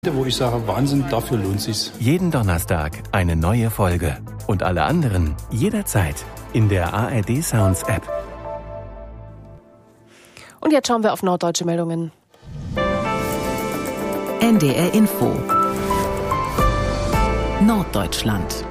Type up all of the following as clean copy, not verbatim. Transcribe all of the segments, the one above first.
Wo ich sage, Wahnsinn, dafür lohnt es sich. Jeden Donnerstag eine neue Folge. Und alle anderen jederzeit in der ARD Sounds App. Und jetzt schauen wir auf norddeutsche Meldungen. NDR Info. Norddeutschland.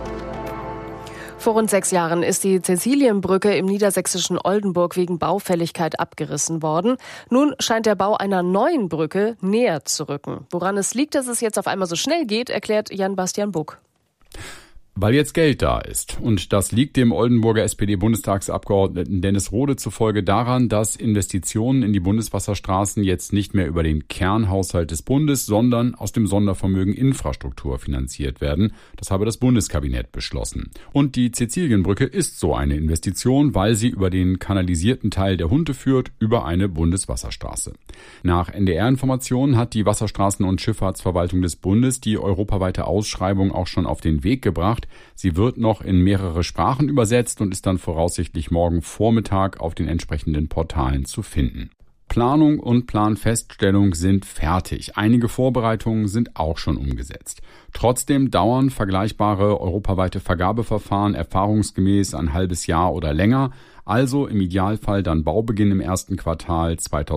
Vor rund 6 Jahren ist die Cäcilienbrücke im niedersächsischen Oldenburg wegen Baufälligkeit abgerissen worden. Nun scheint der Bau einer neuen Brücke näher zu rücken. Woran es liegt, dass es jetzt auf einmal so schnell geht, erklärt Jan-Bastian Buck. Weil jetzt Geld da ist. Und das liegt dem Oldenburger SPD-Bundestagsabgeordneten Dennis Rohde zufolge daran, dass Investitionen in die Bundeswasserstraßen jetzt nicht mehr über den Kernhaushalt des Bundes, sondern aus dem Sondervermögen Infrastruktur finanziert werden. Das habe das Bundeskabinett beschlossen. Und die Cäcilienbrücke ist so eine Investition, weil sie über den kanalisierten Teil der Hunte führt, über eine Bundeswasserstraße. Nach NDR-Informationen hat die Wasserstraßen- und Schifffahrtsverwaltung des Bundes die europaweite Ausschreibung auch schon auf den Weg gebracht. Sie wird noch in mehrere Sprachen übersetzt und ist dann voraussichtlich morgen Vormittag auf den entsprechenden Portalen zu finden. Planung und Planfeststellung sind fertig. Einige Vorbereitungen sind auch schon umgesetzt. Trotzdem dauern vergleichbare europaweite Vergabeverfahren erfahrungsgemäß ein halbes Jahr oder länger, also im Idealfall dann Baubeginn im ersten Quartal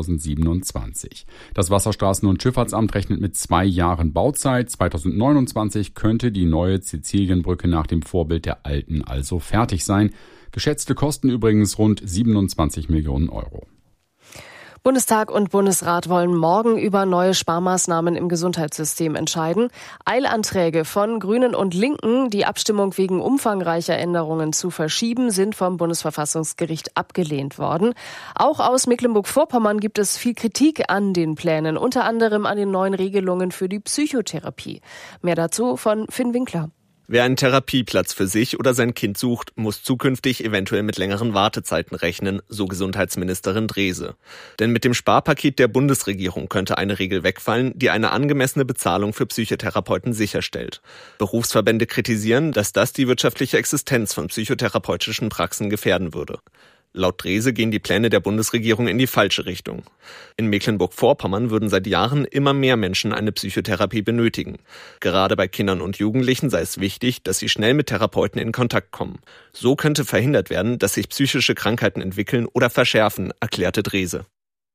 2027. Das Wasserstraßen- und Schifffahrtsamt rechnet mit 2 Jahren Bauzeit. 2029 könnte die neue Cäcilienbrücke nach dem Vorbild der alten also fertig sein. Geschätzte Kosten übrigens rund 27 Millionen Euro. Bundestag und Bundesrat wollen morgen über neue Sparmaßnahmen im Gesundheitssystem entscheiden. Eilanträge von Grünen und Linken, die Abstimmung wegen umfangreicher Änderungen zu verschieben, sind vom Bundesverfassungsgericht abgelehnt worden. Auch aus Mecklenburg-Vorpommern gibt es viel Kritik an den Plänen, unter anderem an den neuen Regelungen für die Psychotherapie. Mehr dazu von Finn Winkler. Wer einen Therapieplatz für sich oder sein Kind sucht, muss zukünftig eventuell mit längeren Wartezeiten rechnen, so Gesundheitsministerin Drese. Denn mit dem Sparpaket der Bundesregierung könnte eine Regel wegfallen, die eine angemessene Bezahlung für Psychotherapeuten sicherstellt. Berufsverbände kritisieren, dass das die wirtschaftliche Existenz von psychotherapeutischen Praxen gefährden würde. Laut Drese gehen die Pläne der Bundesregierung in die falsche Richtung. In Mecklenburg-Vorpommern würden seit Jahren immer mehr Menschen eine Psychotherapie benötigen. Gerade bei Kindern und Jugendlichen sei es wichtig, dass sie schnell mit Therapeuten in Kontakt kommen. So könnte verhindert werden, dass sich psychische Krankheiten entwickeln oder verschärfen, erklärte Drese.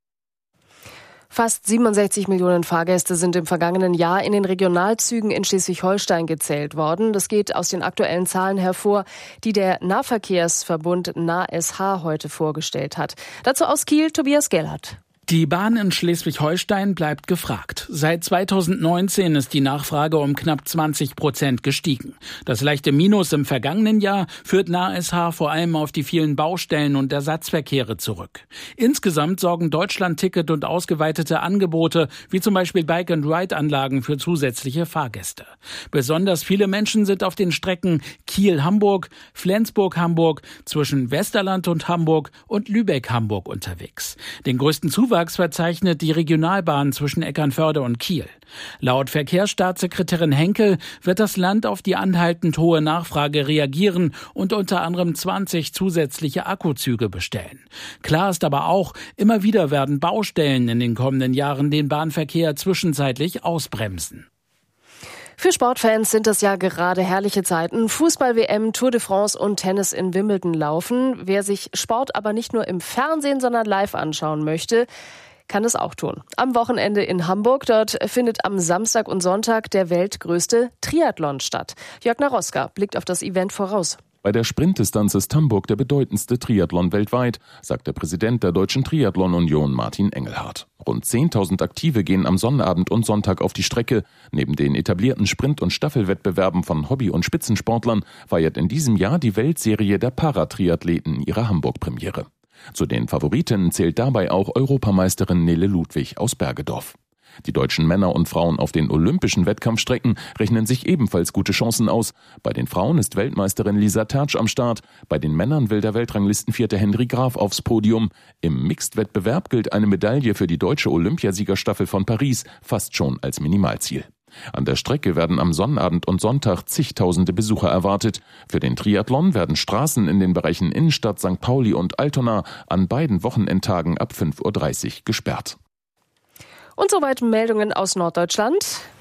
Fast 67 Millionen Fahrgäste sind im vergangenen Jahr in den Regionalzügen in Schleswig-Holstein gezählt worden. Das geht aus den aktuellen Zahlen hervor, die der Nahverkehrsverbund NASH heute vorgestellt hat. Dazu aus Kiel Tobias Gellert. Die Bahn in Schleswig-Holstein bleibt gefragt. Seit 2019 ist die Nachfrage um knapp 20% gestiegen. Das leichte Minus im vergangenen Jahr führt NASH vor allem auf die vielen Baustellen und Ersatzverkehre zurück. Insgesamt sorgen Deutschland-Ticket und ausgeweitete Angebote, wie zum Beispiel Bike-and-Ride-Anlagen für zusätzliche Fahrgäste. Besonders viele Menschen sind auf den Strecken Kiel-Hamburg, Flensburg-Hamburg, zwischen Westerland und Hamburg und Lübeck-Hamburg unterwegs. Den größten Zuwachs verzeichnet die Regionalbahn zwischen Eckernförde und Kiel. Laut Verkehrsstaatssekretärin Henkel wird das Land auf die anhaltend hohe Nachfrage reagieren und unter anderem 20 zusätzliche Akkuzüge bestellen. Klar ist aber auch, immer wieder werden Baustellen in den kommenden Jahren den Bahnverkehr zwischenzeitlich ausbremsen. Für Sportfans sind das ja gerade herrliche Zeiten. Fußball-WM, Tour de France und Tennis in Wimbledon laufen. Wer sich Sport aber nicht nur im Fernsehen, sondern live anschauen möchte, kann es auch tun. Am Wochenende in Hamburg, dort findet am Samstag und Sonntag der weltgrößte Triathlon statt. Jörg Naroska blickt auf das Event voraus. Bei der Sprintdistanz ist Hamburg der bedeutendste Triathlon weltweit, sagt der Präsident der Deutschen Triathlon-Union Martin Engelhardt. Rund 10.000 Aktive gehen am Sonnabend und Sonntag auf die Strecke. Neben den etablierten Sprint- und Staffelwettbewerben von Hobby- und Spitzensportlern feiert in diesem Jahr die Weltserie der Paratriathleten ihre Hamburg-Premiere. Zu den Favoritinnen zählt dabei auch Europameisterin Nele Ludwig aus Bergedorf. Die deutschen Männer und Frauen auf den olympischen Wettkampfstrecken rechnen sich ebenfalls gute Chancen aus. Bei den Frauen ist Weltmeisterin Lisa Tertsch am Start. Bei den Männern will der Weltranglistenvierte Henry Graf aufs Podium. Im Mixed-Wettbewerb gilt eine Medaille für die deutsche Olympiasiegerstaffel von Paris fast schon als Minimalziel. An der Strecke werden am Sonnabend und Sonntag zigtausende Besucher erwartet. Für den Triathlon werden Straßen in den Bereichen Innenstadt, St. Pauli und Altona an beiden Wochenendtagen ab 5:30 Uhr gesperrt. Und soweit Meldungen aus Norddeutschland.